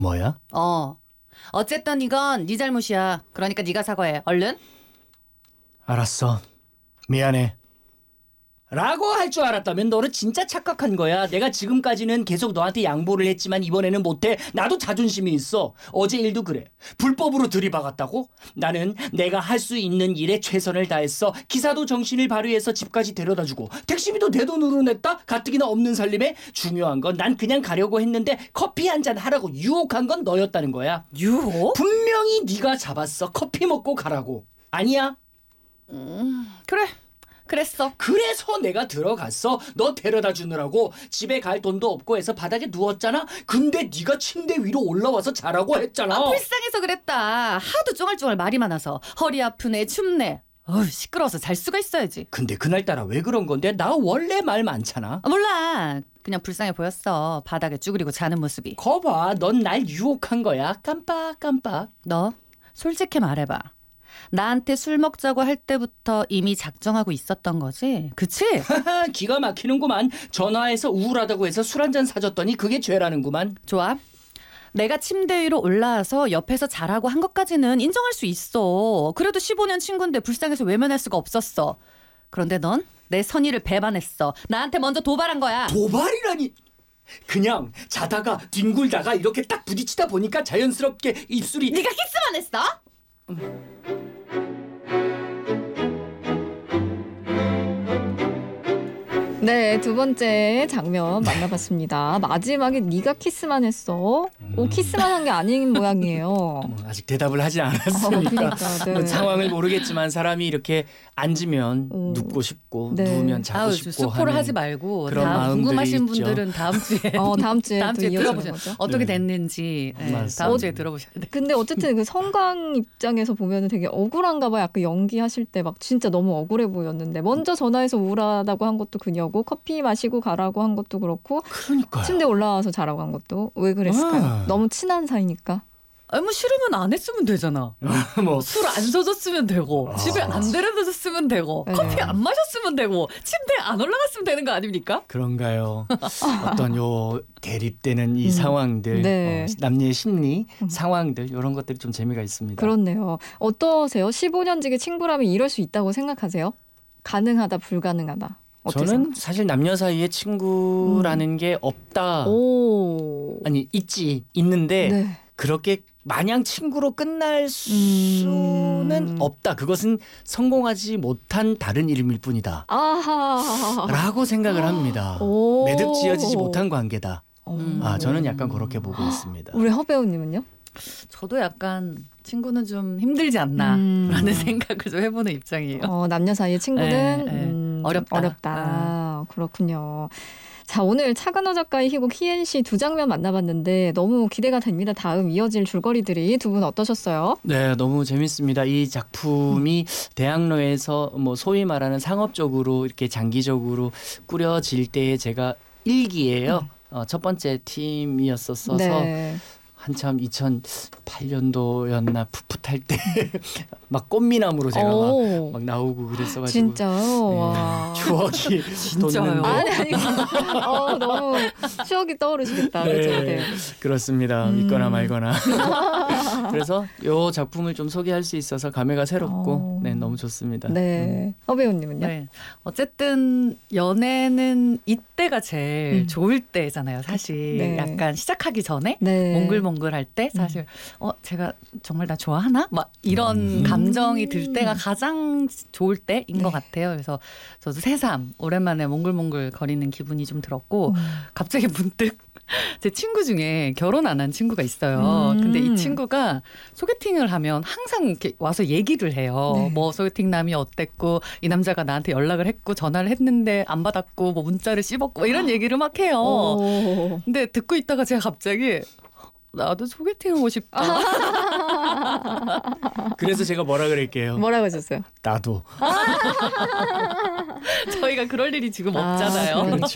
뭐야? 어쨌든 이건 네 잘못이야. 그러니까 네가 사과해. 얼른. 알았어. 미안해. 라고 할 줄 알았다면 너는 진짜 착각한 거야. 내가 지금까지는 계속 너한테 양보를 했지만 이번에는 못해. 나도 자존심이 있어. 어제 일도 그래. 불법으로 들이박았다고? 나는 내가 할 수 있는 일에 최선을 다했어. 기사도 정신을 발휘해서 집까지 데려다주고 택시비도 내 돈으로 냈다? 가뜩이나 없는 살림에. 중요한 건 난 그냥 가려고 했는데 커피 한 잔 하라고 유혹한 건 너였다는 거야. 유혹? 분명히 네가 잡았어. 커피 먹고 가라고. 아니야? 그래. 그랬어. 그래서 내가 들어갔어. 너 데려다 주느라고. 집에 갈 돈도 없고 해서 바닥에 누웠잖아. 근데 네가 침대 위로 올라와서 자라고 했잖아. 불쌍해서 그랬다. 하도 쫑알쫑알 말이 많아서. 허리 아프네, 춥네. 시끄러워서 잘 수가 있어야지. 근데 그날따라 왜 그런 건데? 나 원래 말 많잖아. 몰라. 그냥 불쌍해 보였어. 바닥에 쭈그리고 자는 모습이. 거봐, 넌 날 유혹한 거야. 깜빡깜빡. 너 솔직히 말해봐. 나한테 술 먹자고 할 때부터 이미 작정하고 있었던 거지? 그치? 기가 막히는구만. 전화해서 우울하다고 해서 술 한 잔 사줬더니 그게 죄라는구만. 좋아. 내가 침대 위로 올라와서 옆에서 자라고 한 것까지는 인정할 수 있어. 그래도 15년 친구인데 불쌍해서 외면할 수가 없었어. 그런데 넌 내 선의를 배반했어. 나한테 먼저 도발한 거야. 도발이라니. 그냥 자다가 뒹굴다가 이렇게 딱 부딪히다 보니까 자연스럽게 입술이. 네가 키스만 했어? 네, 두 번째 장면 만나봤습니다. 마지막에 네가 키스만 했어. 키스만 한 게 아닌 모양이에요. 아직 대답을 하지 않았으니까 그러니까, 네. 상황을 모르겠지만 사람이 이렇게 앉으면 눕고 싶고 네. 누우면 자고 싶고 스포를 하는 하지 말고 그런 다음 마음들이 궁금하신 있죠. 분들은 다음 주에 다음 주에 다음 또 주에 이어지는 들어보세요. 거죠. 어떻게 네. 됐는지 맞습니다. 다음 주에 들어보셔야 돼요. 근데 어쨌든 그 성광 입장에서 보면 되게 억울한가 봐요. 아까 연기하실 때 막 진짜 너무 억울해 보였는데 먼저 전화해서 우울하다고 한 것도 그녀고 커피 마시고 가라고 한 것도 그렇고 그러니까요. 침대 올라와서 자라고 한 것도 왜 그랬을까요? 아. 너무 친한 사이니까. 뭐 싫으면 안 했으면 되잖아. 뭐 술 안 사줬으면 되고 집에 안 데려다 줬으면 되고 네. 커피 안 마셨으면 되고 침대에 안 올라갔으면 되는 거 아닙니까? 그런가요? 어떤 요 대립되는 이 상황들, 네. 남녀의 심리 상황들 이런 것들이 좀 재미가 있습니다. 그렇네요. 어떠세요? 15년 지기 친구라면 이럴 수 있다고 생각하세요? 가능하다, 불가능하다. 어떻게 저는 사실 남녀 사이에 친구라는 게 없다. 오. 아니 있는데 네. 그렇게 마냥 친구로 끝날 수는 없다. 그것은 성공하지 못한 다른 이름일 뿐이다. 아하. 라고 생각을 합니다. 오. 매듭 지어지지 못한 관계다. 음. 저는 약간 그렇게 보고 있습니다. 우리 허배우님은요? 저도 약간 친구는 좀 힘들지 않나라는 생각을 좀 해보는 입장이에요. 남녀 사이의 친구는 네. 어렵다. 어렵다. 그렇군요. 자, 오늘 차근호 작가의 희곡 희앤시 두 장면 만나봤는데 너무 기대가 됩니다. 다음 이어질 줄거리들이 두 분 어떠셨어요? 네, 너무 재밌습니다. 이 작품이 대학로에서 뭐 소위 말하는 상업적으로 이렇게 장기적으로 꾸려질 때에 제가 일기예요. 첫 번째 팀이었어서 네. 한참 2008년도였나 풋풋할 때 막 꽃미남으로 제가 오. 막 나오고 그랬어가지고 진짜요? 네, 와. 추억이 진짜요? 돋는데. 아니. 너무 추억이 떠오르시겠다. 네, 그죠? 네. 그렇습니다. 믿거나 말거나. 그래서 이 작품을 좀 소개할 수 있어서 감회가 새롭고 네, 너무 좋습니다. 네. 허배우님은요? 네. 어쨌든 연애는 이때가 제일 좋을 때잖아요. 사실 네. 약간 시작하기 전에 네. 몽글몽글할 때 사실 제가 정말 나 좋아하나? 막 이런 감정이 들 때가 가장 좋을 때인 것 같아요. 그래서 저도 새삼 오랜만에 몽글몽글 거리는 기분이 좀 들었고 갑자기 문득 제 친구 중에 결혼 안 한 친구가 있어요. 근데 이 친구가 소개팅을 하면 항상 이렇게 와서 얘기를 해요. 네. 뭐 소개팅 남이 어땠고 이 남자가 나한테 연락을 했고 전화를 했는데 안 받았고 뭐 문자를 씹었고 뭐 이런 얘기를 막 해요. 오. 근데 듣고 있다가 제가 갑자기 나도 소개팅하고 싶다. 그래서 제가 뭐라 그럴게요. 뭐라고 하셨어요? 나도. 저희가 그럴 일이 지금 없잖아요. 그렇죠.